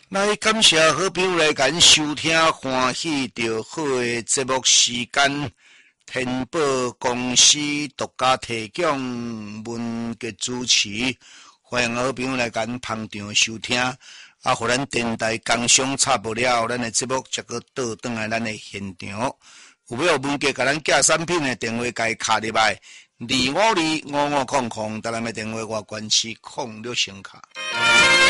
来感谢好朋友来咱收听欢喜着好的节目时间，天宝公司独家提供文艺主持，欢迎好朋友来咱捧场收听。互咱电台工商差不了，咱的节目则个倒转来咱的现场。有要文艺甲咱寄产品的电话，甲伊卡入来，2525500，咱们的电话我关系控6声卡。